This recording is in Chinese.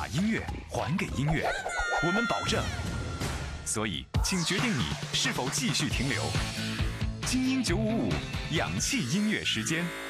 音乐还给音乐，我们保证。所以，请决定你是否继续停留。精英955，氧气音乐时间。